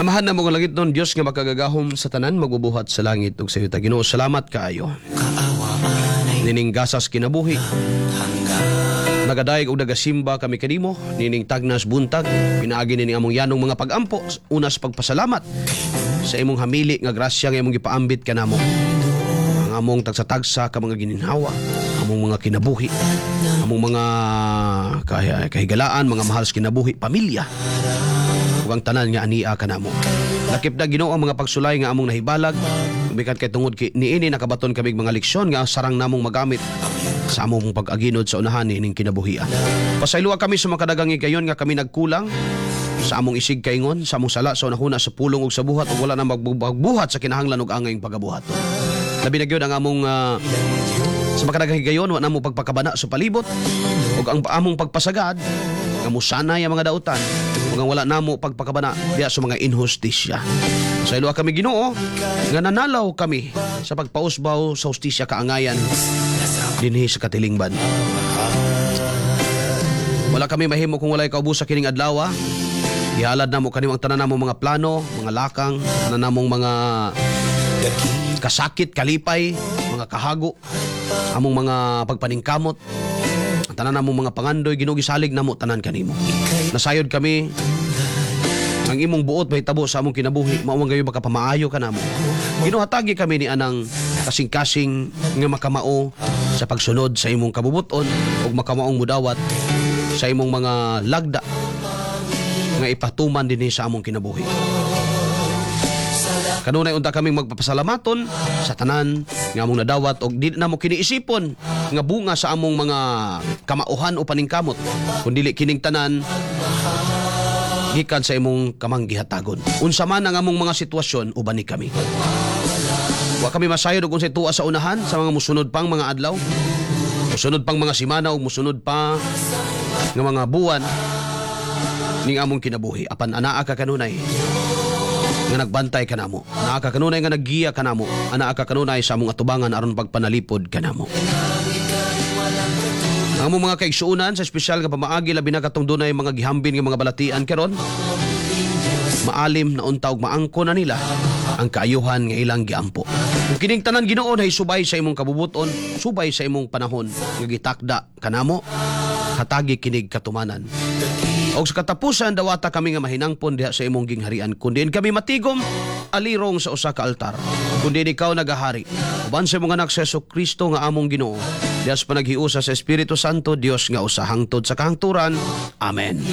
Amahan na mo nga langit nun, Diyos nga makagagahom sa tanan, magbubuhat sa langit ug sa iyo ta. Ginoo, salamat kaayo. Nining gasas kinabuhi. Nagadayeg og nagasimba kami kanimo, nining tagnas buntag, pinaagi ni among yanong mga pagampo, unas pagpasalamat sa imong hamili nga grasya nga imong gipaambit kanamo. Ang among tagsa-tagsa ka mga gininhawa, among mga kinabuhi, among mga kahigalaan, mga mahal sa kinabuhi, pamilya. Ug ang tanan nga ania kanamo. Lakip na Ginoo ang mga pagsulay nga among nahibalag, bikan kay tungod niini nakabaton kami mga leksyon nga sarang namong magamit sa among pag-aginod sa unahan nining kinabuhian. Pasayloa kami sa mga kadagang higayon nga kami nagkulang sa among isig kaingon, sa among sala sa unahuna sa pulong ug sa buhat ug wala na magbuhat sa kinahanglan ug angayng pagabuhat. Labi na gyud ang among sa mga kadagang higayon wa namo pagpakabana sa palibot ug ang among pagpasagad nga musanay ang mga dautan ug ang wala namo pagpakabana diya sa mga inhustisya. Pasayloa kami Ginoo nga nanalaw kami sa pagpausbaw sa hustisya kaangayan dinhi sa katilingban. Wala kami mahimo kung walay kaubusa kining adlaw. Ihalad namo kanimo ang tanan namong mga plano, mga lakang, tanan namong mga kasakit, kalipay, mga kahago, among mga pagpaningkamot, ang tanan namong mga pangandoy, Ginoo gisalig namo tanan kanimo. Nasayod kami ang imong buot mahitabo sa among kinabuhi, mao man gayon makapamaayo kanamo. Ginoo hatagi kami ni anang kasing-kasing nga makamao sa pagsunod sa imong kabubuton ug makamaong mudawat sa imong mga lagda nga ipatuman dinhi sa among kinabuhi. Kanunay unta kaming magpapasalamaton sa tanan nga among nadawat og di na mo kiniisipon nga bunga sa among mga kamauhan o paningkamot kundi kining tanan gikan sa imong kamanggihatagon. Unsa man ang among mga sitwasyon uban ni kami. Wa kami masayod og unsay tuwa sa unahan sa mga musunod pang mga adlaw. Musunod pang mga semana ug musunod pa nga mga buwan ning among kinabuhi. Apan anaa ka kanunay nga nagbantay kanamo. Anaa ka kanunay nga naggiya kanamo. Anaa ka kanunay sa among atubangan aron pagpanalipod kanamo. Ang among mga kaigsuunan sa espesyal nga pamaagi labi na katong dunay mga gihambin nga mga balatian karon. Maalim na unta ug maangko na nila ang kaayuhan nga ilang giampo. Kung kining tanan Ginoo ay subay sa imong kabubuton, subay sa imong panahon nga gitakda kanamo, hatagi kinig katumanan. Og sa katapusan dawata kami nga mahinangpon diha sa imong gingharian, kundi kami matigom alirong sa usa ka altar. Kundi ikaw nagahari. Uban sa mga anak sa Jesucristo nga among Ginoo, diha sa panaghiusa sa Espiritu Santo, Dios nga usa hangtod sa kahangturan. Amen.